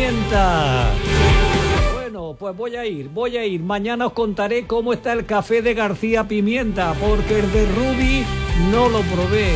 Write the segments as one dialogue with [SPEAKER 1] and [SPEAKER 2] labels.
[SPEAKER 1] Pimienta. Bueno, pues voy a ir. Mañana os contaré cómo está el café de García Pimienta, porque el de Rubi no lo probé.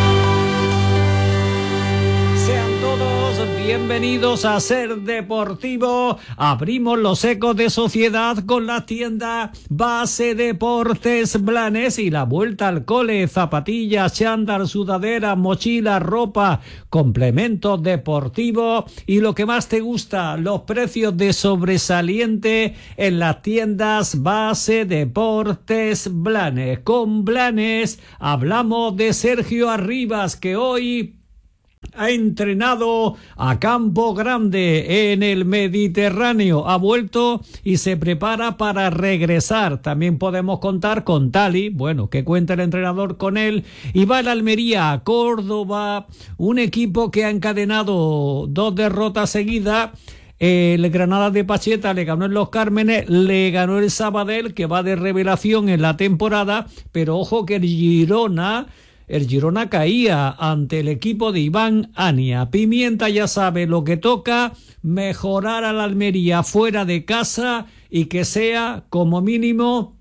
[SPEAKER 1] Sean todos bienvenidos a Ser Deportivo. Abrimos los ecos de sociedad con la tienda Base Deportes Blanes y la vuelta al cole, zapatillas, chándal, sudaderas, mochilas, ropa, complementos deportivos y lo que más te gusta, los precios de sobresaliente en las tiendas Base Deportes Blanes. Con Blanes hablamos de Sergio Arribas, que hoy ha entrenado a campo grande en el Mediterráneo, ha vuelto y se prepara para regresar. También podemos contar con Tali, bueno, que cuenta el entrenador con él, y va el Almería a Córdoba, un equipo que ha encadenado 2 derrotas seguidas. El Granada de Pacheta le ganó en Los Cármenes, le ganó el Sabadell, que va de revelación en la temporada, pero ojo que el Girona caía ante el equipo de Iván Ania. Pimienta ya sabe lo que toca, mejorar a la Almería fuera de casa y que sea como mínimo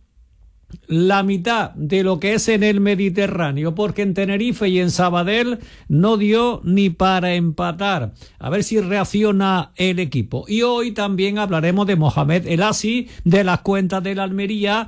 [SPEAKER 1] la mitad de lo que es en el Mediterráneo, porque en Tenerife y en Sabadell no dio ni para empatar. A ver si reacciona el equipo. Y hoy también hablaremos de Mohamed El Asi, de las cuentas de la Almería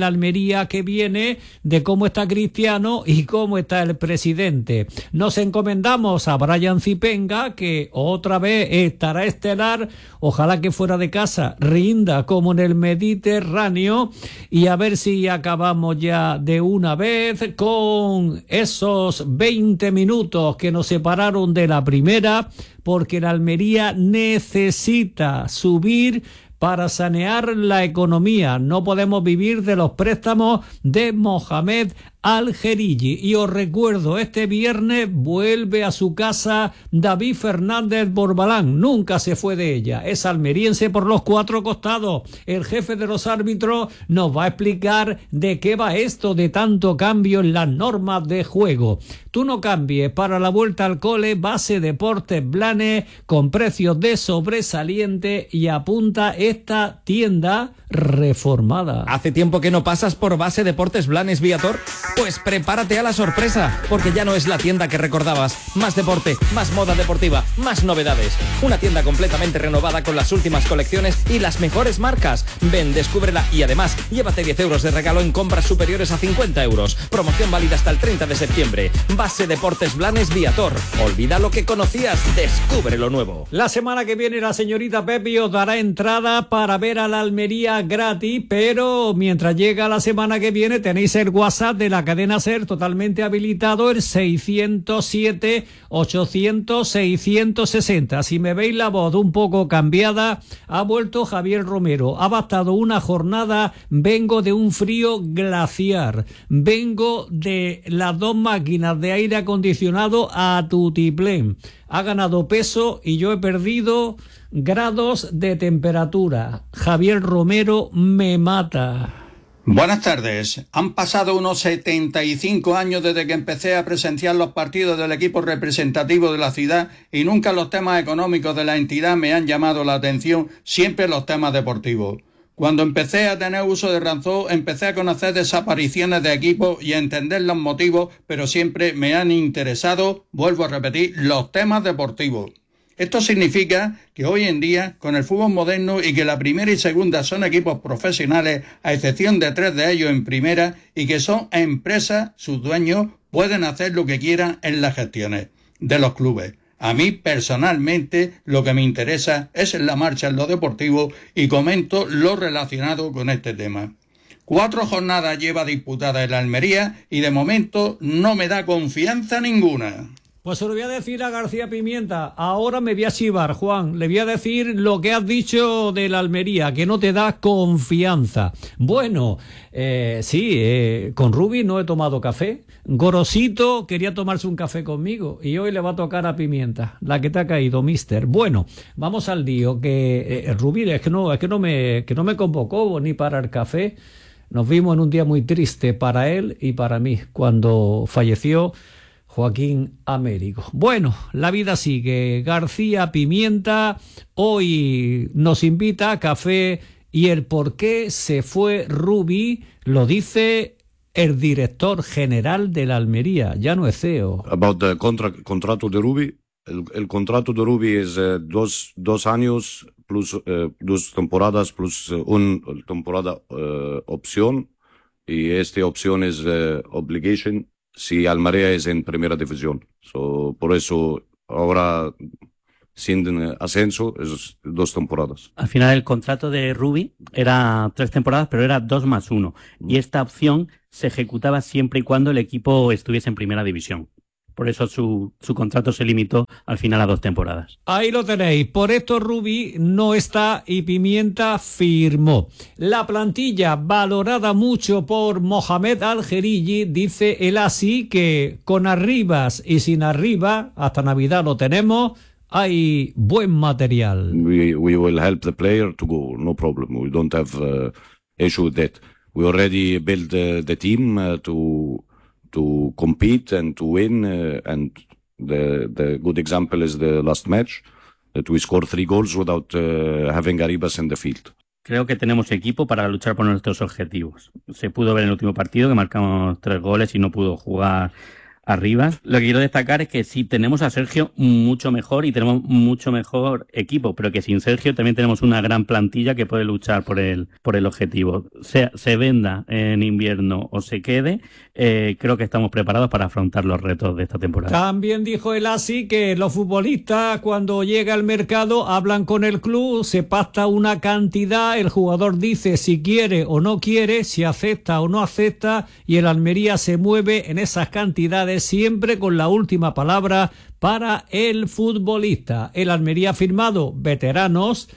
[SPEAKER 1] que viene, de cómo está Cristiano y cómo está el presidente. Nos encomendamos a Brian Zipenga, que otra vez estará estelar, ojalá que fuera de casa rinda como en el Mediterráneo, y a ver si acabamos ya de una vez con esos 20 minutos que nos separaron de la primera, porque la Almería necesita subir para sanear la economía. No podemos vivir de los préstamos de Mohamed Al-Gerigi. Y os recuerdo, este viernes vuelve a su casa David Fernández Borbalán. Nunca se fue de ella. Es almeriense por los 4 costados. El jefe de los árbitros nos va a explicar de qué va esto de tanto cambio en las normas de juego. Tú no cambies. Para la vuelta al cole, Base Deportes Blanes con precios de sobresaliente, y apunta esta tienda reformada.
[SPEAKER 2] ¿Hace tiempo que no pasas por Base Deportes Blanes Viator? Pues prepárate a la sorpresa, porque ya no es la tienda que recordabas. Más deporte, más moda deportiva, más novedades. Una tienda completamente renovada con las últimas colecciones y las mejores marcas. Ven, descúbrela y además llévate 10 euros de regalo en compras superiores a 50 euros. Promoción válida hasta el 30 de septiembre. Base Deportes Blanes Viator. Olvida lo que conocías, descubre lo nuevo.
[SPEAKER 1] La semana que viene la señorita Pepi os dará entrada para ver a la Almería gratis, pero mientras llega la semana que viene tenéis el WhatsApp de la cadena SER totalmente habilitado, el 607-800-660. Si me veis la voz un poco cambiada, ha vuelto Javier Romero. Ha bastado una jornada, vengo de un frío glaciar, vengo de las 2 máquinas de aire acondicionado a tutiplén. Ha ganado peso y yo he perdido grados de temperatura. Javier Romero me mata.
[SPEAKER 3] Buenas tardes. Han pasado unos 75 años desde que empecé a presenciar los partidos del equipo representativo de la ciudad y nunca los temas económicos de la entidad me han llamado la atención, siempre los temas deportivos. Cuando empecé a tener uso de razón, empecé a conocer desapariciones de equipos y a entender los motivos, pero siempre me han interesado, vuelvo a repetir, los temas deportivos. Esto significa que hoy en día, con el fútbol moderno y que la primera y segunda son equipos profesionales, a excepción de 3 de ellos en primera, y que son empresas, sus dueños pueden hacer lo que quieran en las gestiones de los clubes. A mí, personalmente, lo que me interesa es la marcha en lo deportivo y comento lo relacionado con este tema. 4 jornadas lleva disputada el Almería y de momento no me da confianza ninguna.
[SPEAKER 1] Pues se lo voy a decir a García Pimienta. Ahora me voy a chivar, Juan. Le voy a decir lo que has dicho de la Almería, que no te da confianza. Bueno, con Rubi no he tomado café. Gorosito quería tomarse un café conmigo y hoy le va a tocar a Pimienta, la que te ha caído, mister. Bueno, vamos al lío, que Rubi es que no me convocó ni para el café. Nos vimos en un día muy triste para él y para mí, cuando falleció Joaquín Américo. Bueno, la vida sigue. García Pimienta hoy nos invita a café y el por qué se fue Rubi lo dice el director general de la Almería, ya no es CEO.
[SPEAKER 4] About the contrato de Rubi. El contrato de Rubi es 2 años plus 2 temporadas plus una temporada opción, y esta opción es obligation si Almería es en primera división. Por eso ahora sin ascenso es 2 temporadas.
[SPEAKER 5] Al final el contrato de Rubi era 3 temporadas, pero era 2 más 1. Y esta opción se ejecutaba siempre y cuando el equipo estuviese en primera división. Por eso su contrato se limitó al final a 2 temporadas.
[SPEAKER 1] Ahí lo tenéis. Por esto Rubi no está y Pimienta firmó. La plantilla valorada mucho por Mohamed Al-Jeriji, dice el ASI que con Arribas y sin Arribas, hasta Navidad lo tenemos, hay buen material.
[SPEAKER 4] We will help the player to go, no problem. We don't have issue with that. We already built the team to compete and to win, and the good example is the last match, that we scored 3 goals without having Arribas in the field.
[SPEAKER 5] Creo que tenemos equipo para luchar por nuestros objetivos. Se pudo ver en el último partido que marcamos 3 goles y no pudo jugar Arribas. Lo que quiero destacar es que sí tenemos a Sergio mucho mejor y tenemos mucho mejor equipo, pero que sin Sergio también tenemos una gran plantilla que puede luchar por el objetivo. Se venda en invierno o se quede, creo que estamos preparados para afrontar los retos de esta temporada.
[SPEAKER 1] También dijo el ASI que los futbolistas cuando llega al mercado hablan con el club, se pacta una cantidad, el jugador dice si quiere o no quiere, si acepta o no acepta, y el Almería se mueve en esas cantidades siempre con la última palabra para el futbolista. El Almería ha firmado veteranos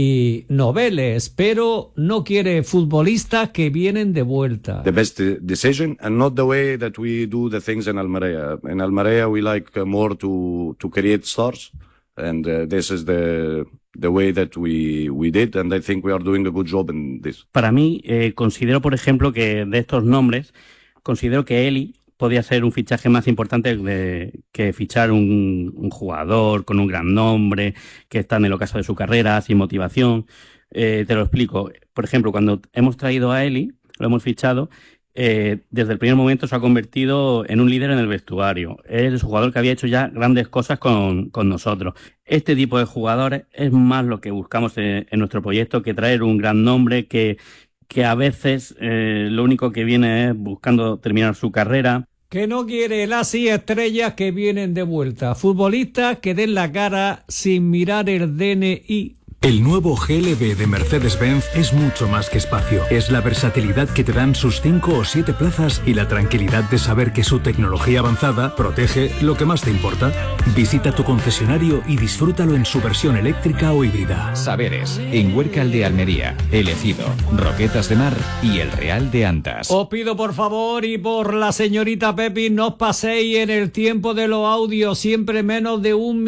[SPEAKER 1] y noveles, pero no quiere futbolistas que vienen de vuelta.
[SPEAKER 4] The best decision, and not the way that we do the things in Almería. In Almería we like more to create stars, and this is the way that we did, and I think we are doing a good job in this.
[SPEAKER 5] Para mí, considero, por ejemplo, que de estos nombres, considero que Eli podía ser un fichaje más importante que fichar un jugador con un gran nombre, que está en el ocaso de su carrera, sin motivación. Te lo explico. Por ejemplo, cuando hemos traído a Eli, lo hemos fichado, desde el primer momento se ha convertido en un líder en el vestuario. Es el jugador que había hecho ya grandes cosas con nosotros. Este tipo de jugadores es más lo que buscamos en nuestro proyecto que traer un gran nombre que a veces lo único que viene es buscando terminar su carrera.
[SPEAKER 1] Que no quiere el ASI estrellas que vienen de vuelta, futbolistas que den la cara sin mirar el DNI.
[SPEAKER 6] El nuevo GLB de Mercedes-Benz es mucho más que espacio. Es la versatilidad que te dan sus 5 o 7 plazas y la tranquilidad de saber que su tecnología avanzada protege lo que más te importa. Visita tu concesionario y disfrútalo en su versión eléctrica o híbrida.
[SPEAKER 7] Saberes, en Huércal de Almería, El Ejido, Roquetas de Mar y El Real de Antas.
[SPEAKER 1] Os pido por favor y por la señorita Pepi, no os paséis en el tiempo de los audios, siempre menos de 1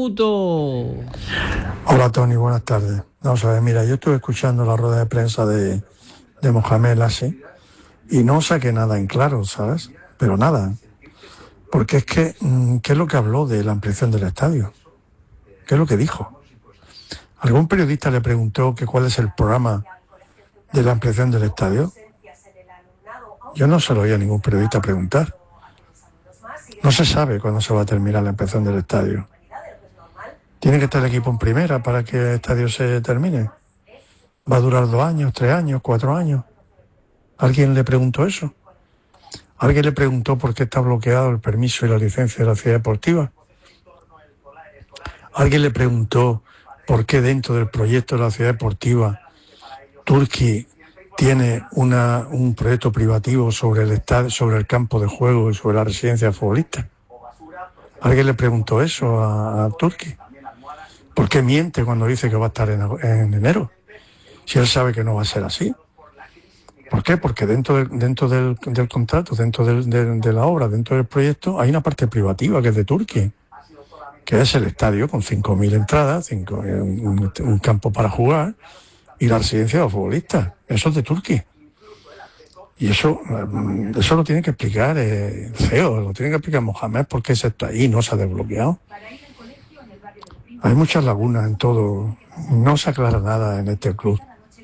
[SPEAKER 1] minuto.
[SPEAKER 8] Hola Tony, buenas tardes. Vamos a ver, mira, yo estuve escuchando la rueda de prensa de Mohamed Lassi y no saqué nada en claro, ¿sabes? Pero nada. Porque es que, ¿qué es lo que habló de la ampliación del estadio? ¿Qué es lo que dijo? ¿Algún periodista le preguntó que cuál es el programa de la ampliación del estadio? Yo no se lo oí a ningún periodista preguntar. No se sabe cuándo se va a terminar la ampliación del estadio. ¿Tiene que estar el equipo en primera para que el estadio se termine? ¿Va a durar 2 años, 3 años, 4 años? ¿Alguien le preguntó eso? ¿Alguien le preguntó por qué está bloqueado el permiso y la licencia de la ciudad deportiva? ¿Alguien le preguntó por qué dentro del proyecto de la ciudad deportiva Turquía tiene un proyecto privativo sobre el estadio, sobre el campo de juego y sobre la residencia de futbolistas? ¿Alguien le preguntó eso a Turquía? ¿Por qué miente cuando dice que va a estar en enero? Si él sabe que no va a ser así. ¿Por qué? Porque dentro del contrato, dentro de la obra, dentro del proyecto, hay una parte privativa que es de Turquía, que es el estadio con 5.000 entradas, un campo para jugar y la residencia de los futbolistas. Eso es de Turquía. Y eso lo tiene que explicar el CEO, lo tiene que explicar Mohamed, porque se está ahí, no se ha desbloqueado. Hay muchas lagunas en todo, no se aclara nada en este club.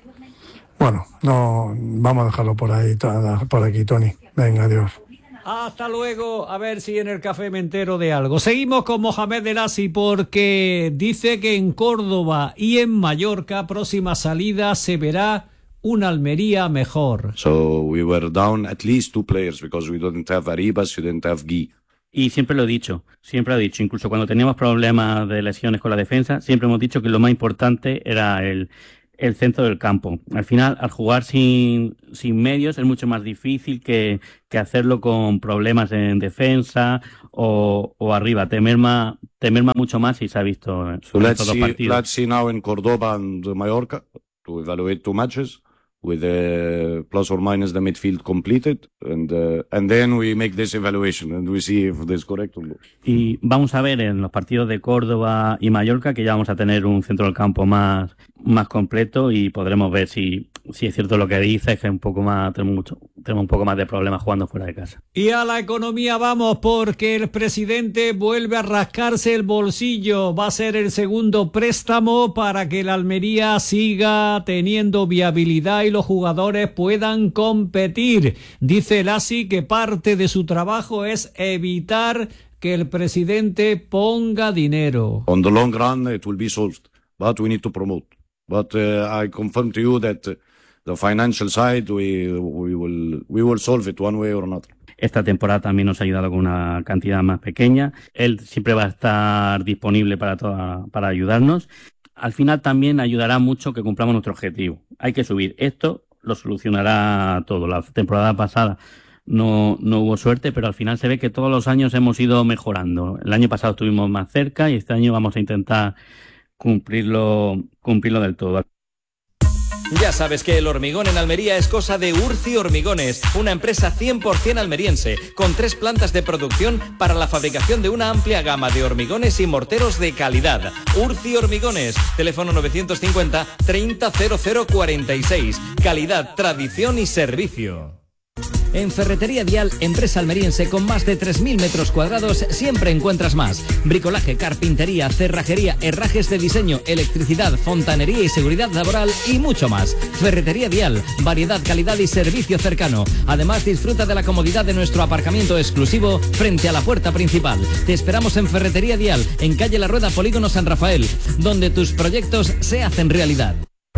[SPEAKER 8] Bueno, no, vamos a dejarlo por aquí, Tony. Venga, adiós.
[SPEAKER 1] Hasta luego, a ver si en el café me entero de algo. Seguimos con Mohamed El Asi porque dice que en Córdoba y en Mallorca, próxima salida, se verá un Almería mejor.
[SPEAKER 4] So we were down at least 2 players because we didn't have Arribas, we didn't have Guy.
[SPEAKER 5] Y siempre lo he dicho, incluso cuando teníamos problemas de lesiones con la defensa, siempre hemos dicho que lo más importante era el centro del campo. Al final, al jugar sin medios es mucho más difícil que hacerlo con problemas en defensa o arriba. Te merma mucho más y se ha visto en
[SPEAKER 4] let's
[SPEAKER 5] todos los partidos.
[SPEAKER 4] Let's see now in Cordoba and Mallorca to evaluate 2 matches with plus or minus the midfield completed and then we make this evaluation and we see if this is correct or not.
[SPEAKER 5] Y vamos a ver en los partidos de Córdoba y Mallorca que ya vamos a tener un centro del campo más completo y podremos ver si es cierto lo que dices, que tenemos un poco más de problemas jugando fuera de casa.
[SPEAKER 1] Y a la economía vamos, porque el presidente vuelve a rascarse el bolsillo. Va a ser el segundo préstamo para que la Almería siga teniendo viabilidad y los jugadores puedan competir. Dice El Asi que parte de su trabajo es evitar que el presidente ponga dinero.
[SPEAKER 4] On the long run it will be solved, but we need to promote. But I confirm to you that the financial side we will solve it one way or another.
[SPEAKER 5] Esta temporada también nos ha ayudado con una cantidad más pequeña. Él siempre va a estar disponible para ayudarnos. Al final también ayudará mucho que cumplamos nuestro objetivo. Hay que subir. Esto lo solucionará todo. La temporada pasada no hubo suerte, pero al final se ve que todos los años hemos ido mejorando. El año pasado estuvimos más cerca y este año vamos a intentar cumplirlo del todo.
[SPEAKER 2] Ya sabes que el hormigón en Almería es cosa de Urci Hormigones, una empresa 100% almeriense, con 3 plantas de producción para la fabricación de una amplia gama de hormigones y morteros de calidad. Urci Hormigones, teléfono 950 30 0046, calidad, tradición y servicio. En Ferretería Dial, empresa almeriense con más de 3.000 metros cuadrados, siempre encuentras más. Bricolaje, carpintería, cerrajería, herrajes de diseño, electricidad, fontanería y seguridad laboral y mucho más. Ferretería Dial, variedad, calidad y servicio cercano. Además, disfruta de la comodidad de nuestro aparcamiento exclusivo frente a la puerta principal. Te esperamos en Ferretería Dial, en calle La Rueda, Polígono San Rafael, donde tus proyectos se hacen realidad.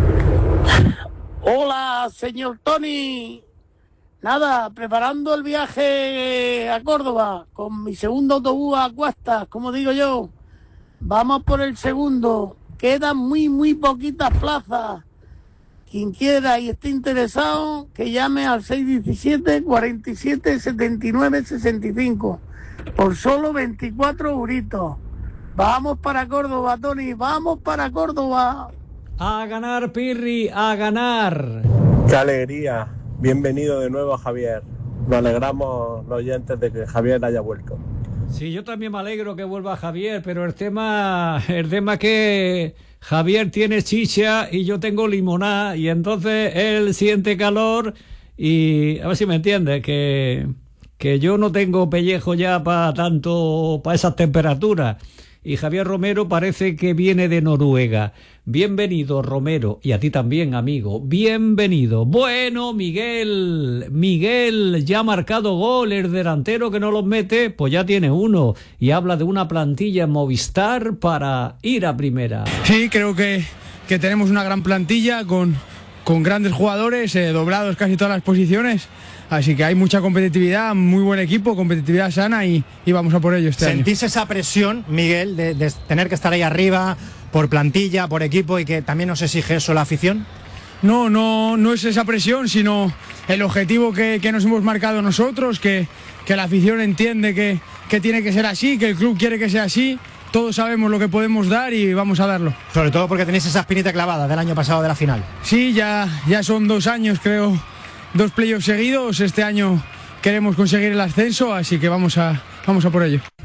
[SPEAKER 9] Hola, señor Tony. Nada, preparando el viaje a Córdoba con mi segundo autobús a cuestas, como digo yo. Vamos por el segundo. Quedan muy poquitas plazas. Quien quiera y esté interesado, que llame al 617 47 79 65 por solo 24 euritos. Vamos para Córdoba, Tony, vamos para Córdoba.
[SPEAKER 1] A ganar, Pirri, a ganar.
[SPEAKER 10] ¡Qué alegría! Bienvenido de nuevo, Javier. Nos alegramos los oyentes de que Javier haya vuelto.
[SPEAKER 1] Sí, yo también me alegro que vuelva Javier, pero el tema es que Javier tiene chicha y yo tengo limonada y entonces él siente calor y a ver si me entiendes, que yo no tengo pellejo ya para esas temperaturas. Y Javier Romero parece que viene de Noruega. Bienvenido, Romero, y a ti también, amigo. Bienvenido. Bueno, Miguel ya ha marcado gol, el delantero que no los mete, pues ya tiene uno. Y habla de una plantilla en Movistar para ir a primera.
[SPEAKER 11] Sí, creo que tenemos una gran plantilla con grandes jugadores, doblados casi todas las posiciones. Así que hay mucha competitividad, muy buen equipo, competitividad sana y vamos a por ello este año.
[SPEAKER 12] ¿Sentís esa presión, Miguel, de tener que estar ahí arriba por plantilla, por equipo y que también nos exige eso la afición?
[SPEAKER 11] No es esa presión, sino el objetivo que nos hemos marcado nosotros, que la afición entiende que tiene que ser así, que el club quiere que sea así. Todos sabemos lo que podemos dar y vamos a darlo.
[SPEAKER 12] Sobre todo porque tenéis esa espinita clavada del año pasado de la final.
[SPEAKER 11] Sí, ya son 2 años, creo. 2 playoffs seguidos, este año queremos conseguir el ascenso, así que vamos a por ello.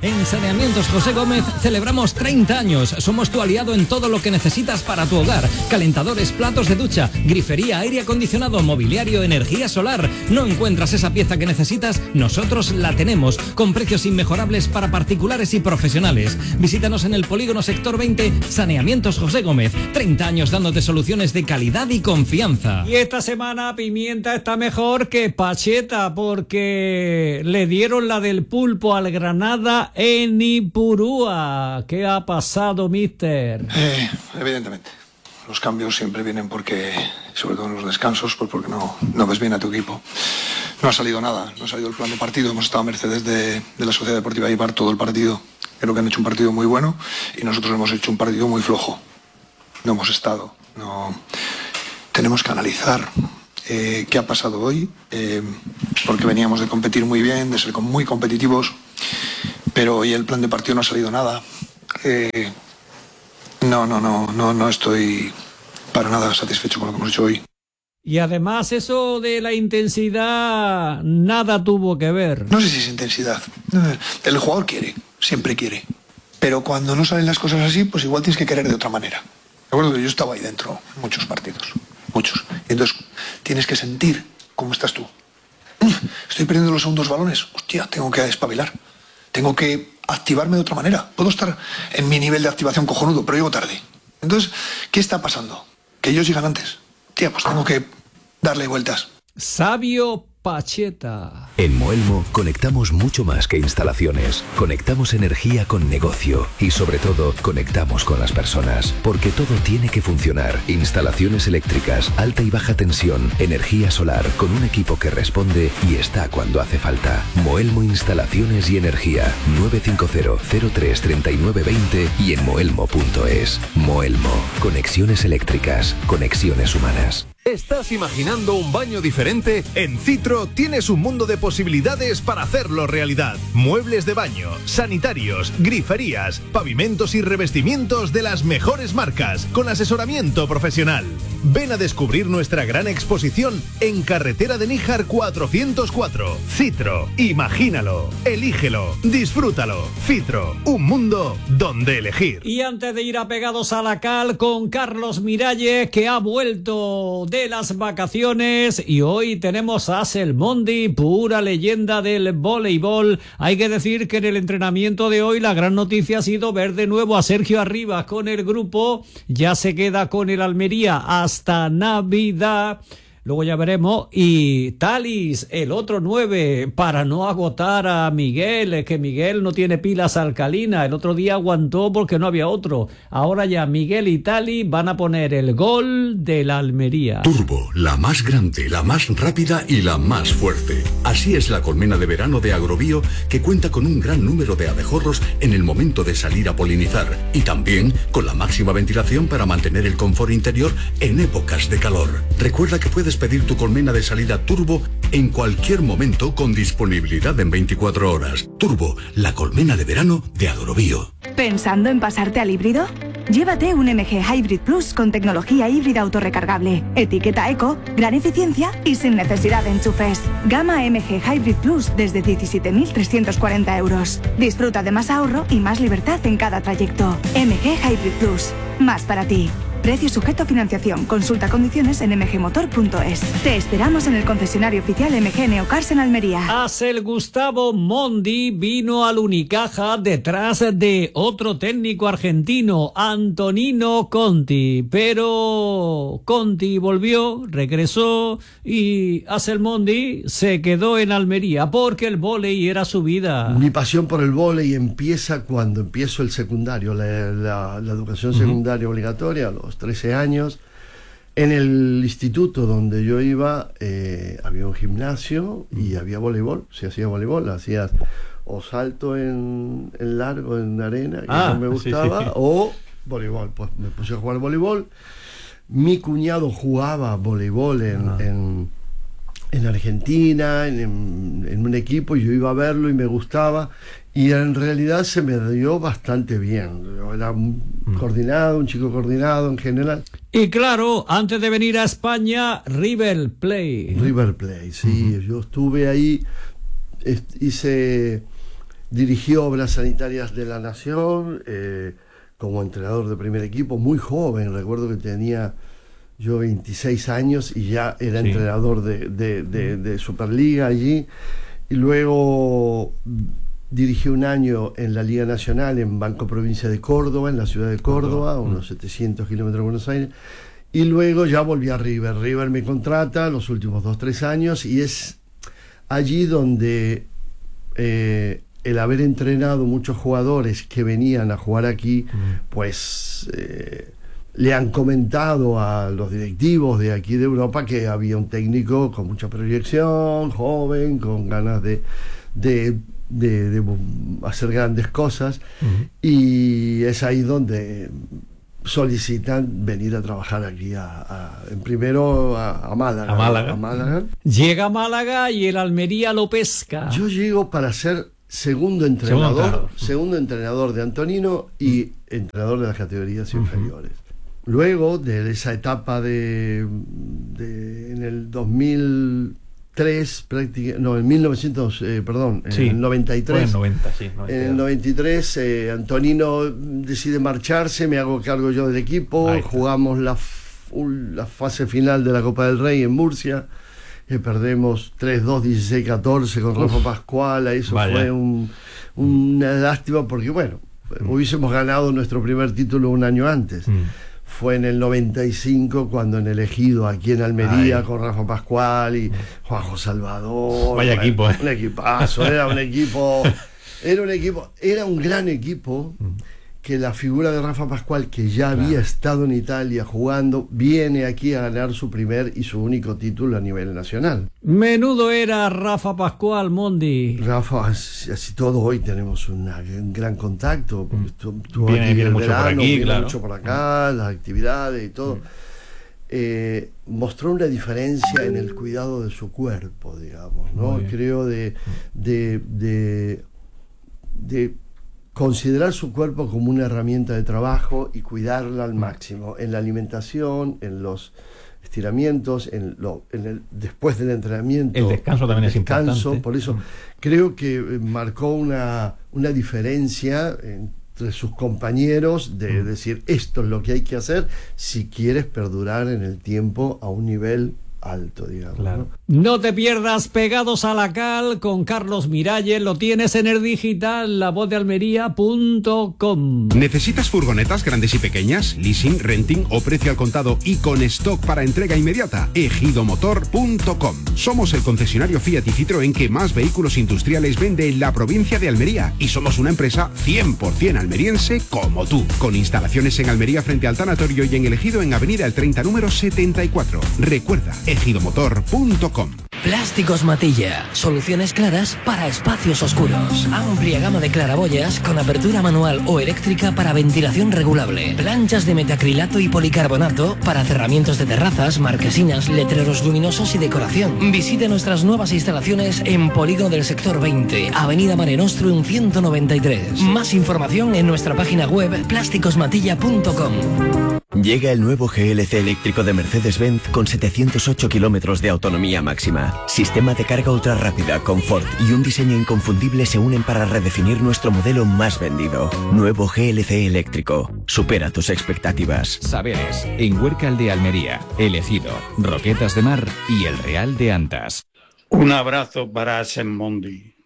[SPEAKER 2] En Saneamientos José Gómez celebramos 30 años. Somos tu aliado en todo lo que necesitas para tu hogar. Calentadores, platos de ducha, grifería, aire acondicionado, mobiliario, energía solar. ¿No encuentras esa pieza que necesitas? Nosotros la tenemos, con precios inmejorables para particulares y profesionales. Visítanos en el Polígono Sector 20, Saneamientos José Gómez. 30 años dándote soluciones de calidad y confianza.
[SPEAKER 1] Y esta semana Pimienta está mejor que Pacheta, porque le dieron la del pulpo al Granada en Ipurúa. ¿Qué ha pasado, mister?
[SPEAKER 13] Evidentemente. Los cambios siempre vienen porque, sobre todo en los descansos, pues porque no ves bien a tu equipo. No ha salido nada, no ha salido el plan de partido. Hemos estado a mercedes de la Sociedad Deportiva Eibar todo el partido. Creo que han hecho un partido muy bueno y nosotros hemos hecho un partido muy flojo. No hemos estado. Tenemos que analizar qué ha pasado hoy, porque veníamos de competir muy bien, de ser muy competitivos, pero hoy el plan de partido no ha salido nada. No estoy para nada satisfecho con lo que hemos hecho hoy.
[SPEAKER 1] Y además eso de la intensidad nada tuvo que ver.
[SPEAKER 13] No sé si es intensidad. El jugador quiere, siempre quiere. Pero cuando no salen las cosas así, pues igual tienes que querer de otra manera. De acuerdo, yo estaba ahí dentro en muchos partidos, muchos. Y entonces tienes que sentir cómo estás tú. Estoy perdiendo los segundos balones. Hostia, tengo que espabilar. Tengo que activarme de otra manera. Puedo estar en mi nivel de activación cojonudo, pero llego tarde. Entonces, ¿qué está pasando? Que ellos llegan antes. Tía, pues tengo que darle vueltas.
[SPEAKER 1] Sabio Pacheta.
[SPEAKER 14] En Moelmo conectamos mucho más que instalaciones. Conectamos energía con negocio y sobre todo conectamos con las personas, porque todo tiene que funcionar. Instalaciones eléctricas, alta y baja tensión, energía solar, con un equipo que responde y está cuando hace falta. Moelmo Instalaciones y Energía, 950-03-3920 y en moelmo.es. Moelmo, conexiones eléctricas, conexiones humanas.
[SPEAKER 15] ¿Estás imaginando un baño diferente? En Citro tienes un mundo de posibilidades para hacerlo realidad. Muebles de baño, sanitarios, griferías, pavimentos y revestimientos de las mejores marcas, con asesoramiento profesional. Ven a descubrir nuestra gran exposición en Carretera de Níjar 404. Citro, imagínalo, elígelo, disfrútalo. Citro, un mundo donde elegir.
[SPEAKER 1] Y antes de ir apegados a la cal con Carlos Miralles, que ha vuelto de las vacaciones, y hoy tenemos a Selmondi, pura leyenda del voleibol. Hay que decir que en el entrenamiento de hoy la gran noticia ha sido ver de nuevo a Sergio Arribas con el grupo. Ya se queda con el Almería hasta Navidad. Luego ya veremos. Y Talis, el otro 9, para no agotar a Miguel, es que Miguel no tiene pilas alcalinas. El otro día aguantó porque no había otro. Ahora ya Miguel y Talis van a poner el gol de la Almería.
[SPEAKER 16] Turbo, la más grande, la más rápida y la más fuerte. Así es la colmena de verano de Agrobio, que cuenta con un gran número de abejorros en el momento de salir a polinizar y también con la máxima ventilación para mantener el confort interior en épocas de calor. Recuerda que puedes pedir tu colmena de salida Turbo en cualquier momento con disponibilidad en 24 horas. Turbo, la colmena de verano de Agrobio.
[SPEAKER 17] ¿Pensando en pasarte al híbrido? Llévate un MG Hybrid Plus con tecnología híbrida autorrecargable, etiqueta eco, gran eficiencia y sin necesidad de enchufes. Gama MG Hybrid Plus desde 17.340 euros. Disfruta de más ahorro y más libertad en cada trayecto. MG Hybrid Plus, más para ti. Precio sujeto a financiación. Consulta condiciones en mgmotor.es. Te esperamos en el concesionario oficial MG Neocars en Almería.
[SPEAKER 1] Asel Gustavo Mondi vino al Unicaja detrás de otro técnico argentino, Antonino Conti. Pero Conti volvió, regresó y Asel Mondi se quedó en Almería porque el vóley era su vida.
[SPEAKER 18] Mi pasión por el vóley empieza cuando empiezo el secundario, la educación secundaria obligatoria, los 13 años. En el instituto donde yo iba había un gimnasio y había voleibol, se hacía voleibol, hacías o salto en largo en arena, que no me gustaba, sí. O voleibol. Pues me puse a jugar voleibol. Mi cuñado jugaba voleibol en Argentina, en un equipo, y yo iba a verlo y me gustaba, y en realidad se me dio bastante bien. Yo era un chico coordinado en general.
[SPEAKER 1] Y claro, antes de venir a España, River Plate.
[SPEAKER 18] River Plate, sí. Yo estuve ahí, hice dirigió Obras Sanitarias de la Nación como entrenador de primer equipo, muy joven. Recuerdo que tenía yo 26 años y ya era entrenador de Superliga allí. Y luego dirigió un año en la Liga Nacional en Banco Provincia de Córdoba, en la ciudad de Córdoba, unos 700 kilómetros de Buenos Aires. Y luego ya volví a River. River me contrata los últimos 2-3 años y es allí donde el haber entrenado muchos jugadores que venían a jugar aquí, pues le han comentado a los directivos de aquí de Europa que había un técnico con mucha proyección, joven, con ganas de hacer grandes cosas, y es ahí donde solicitan venir a trabajar aquí primero a Málaga.
[SPEAKER 1] A Málaga. Llega a Málaga y el Almería lo pesca.
[SPEAKER 18] Yo llego para ser segundo entrenador de Antonino y entrenador de las categorías inferiores. Luego de esa etapa en el 2003, en el 93. En el 93, Antonino decide marcharse, me hago cargo yo del equipo, jugamos la fase final de la Copa del Rey en Murcia, perdemos 3-2, 16-14 con Rafa Pascual. Eso fue una lástima porque, bueno, hubiésemos ganado nuestro primer título un año antes. Fue en el 95 cuando en el Ejido, aquí en Almería, con Rafa Pascual y Juanjo Salvador.
[SPEAKER 19] Vaya equipo,
[SPEAKER 18] un equipazo, era un gran equipo. Que la figura de Rafa Pascual, que ya había estado en Italia jugando, viene aquí a ganar su primer y su único título a nivel nacional.
[SPEAKER 1] Menudo era Rafa Pascual, Mondi.
[SPEAKER 18] Rafa, así todo, hoy tenemos un gran contacto, porque
[SPEAKER 19] viene mucho por aquí,
[SPEAKER 18] mucho por acá, las actividades y todo. Mostró una diferencia en el cuidado de su cuerpo, digamos, ¿no? Creo de considerar su cuerpo como una herramienta de trabajo y cuidarla al máximo, en la alimentación, en los estiramientos, después del entrenamiento.
[SPEAKER 19] El descanso también es importante.
[SPEAKER 18] Por eso creo que marcó una diferencia entre sus compañeros de decir, esto es lo que hay que hacer si quieres perdurar en el tiempo a un nivel alto, digamos.
[SPEAKER 1] No te pierdas Pegados a la Cal con Carlos Miralles, lo tienes en el digital, lavozdealmería.com.
[SPEAKER 20] ¿Necesitas furgonetas grandes y pequeñas, leasing, renting o precio al contado y con stock para entrega inmediata? ejidomotor.com. Somos el concesionario Fiat y Citroën que más vehículos industriales vende en la provincia de Almería y somos una empresa 100% almeriense como tú, con instalaciones en Almería frente al tanatorio y en El Ejido en Avenida El 30 número 74. Recuerda, ejidomotor.com.
[SPEAKER 21] Plásticos Matilla. Soluciones claras para espacios oscuros. Amplia gama de claraboyas con apertura manual o eléctrica para ventilación regulable. Planchas de metacrilato y policarbonato para cerramientos de terrazas, marquesinas, letreros luminosos y decoración. Visite nuestras nuevas instalaciones en Polígono del Sector 20, Avenida Mare Nostrum 193. Más información en nuestra página web plásticosmatilla.com.
[SPEAKER 22] Llega el nuevo GLC eléctrico de Mercedes-Benz con 708 kilómetros de autonomía máxima. Sistema de carga ultra rápida, confort y un diseño inconfundible se unen para redefinir nuestro modelo más vendido. Nuevo GLC eléctrico. Supera tus expectativas.
[SPEAKER 7] Saberes, en Huércal de Almería, El Ejido, Roquetas de Mar y El Real de Antas.
[SPEAKER 3] Un abrazo para Mondi.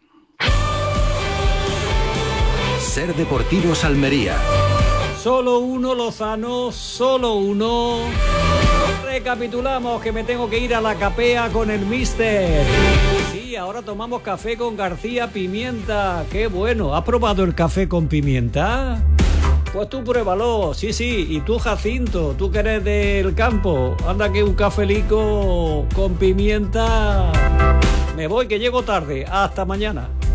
[SPEAKER 14] Ser Deportivos Almería.
[SPEAKER 1] Solo uno, Lozano, solo uno. Recapitulamos que me tengo que ir a la capea con el míster. Sí, ahora tomamos café con García Pimienta. ¡Qué bueno! ¿Has probado el café con pimienta? Pues tú pruébalo, sí. Y tú, Jacinto, tú que eres del campo, anda que un cafelico con pimienta. Me voy, que llego tarde. Hasta mañana.